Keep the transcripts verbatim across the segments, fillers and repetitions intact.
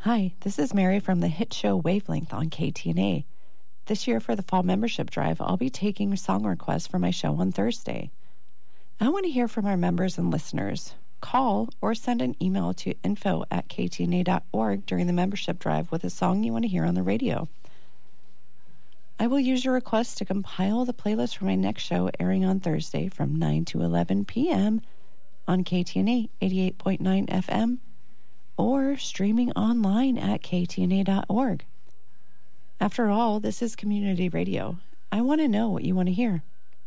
Hi, this is Mary from the hit show Wavelength on K T N A. This year for the fall membership drive, I'll be taking song requests for my show on Thursday. I want to hear from our members and listeners. Call or send an email to info at k t n a dot org during the membership drive with a song you want to hear on the radio. I will use your requests to compile the playlist for my next show airing on Thursday from nine to eleven p.m. on K T N A eighty-eight point nine F M or streaming online at k t n a dot org. After all, this is community radio. I want to know what you want to hear.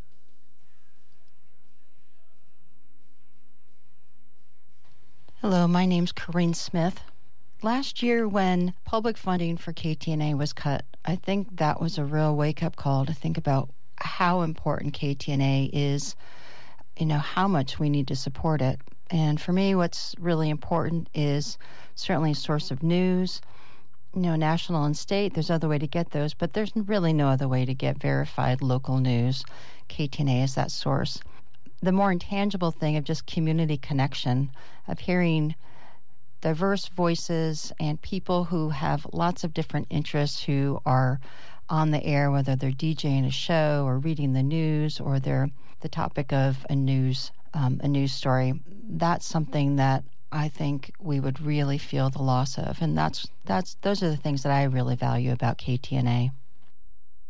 Hello, my name's Corinne Smith. Last year when public funding for K T N A was cut, I think that was a real wake-up call to think about how important K T N A is, you know, how much we need to support it. And for me, what's really important is certainly a source of news, you know, national and state. There's other way to get those, but there's really no other way to get verified local news. K T N A is that source. The more intangible thing of just community connection, of hearing diverse voices and people who have lots of different interests who are on the air, whether they're DJing a show or reading the news or they're the topic of a news um, a news story. That's something that I think we would really feel the loss of, and that's that's those are the things that I really value about K T N A.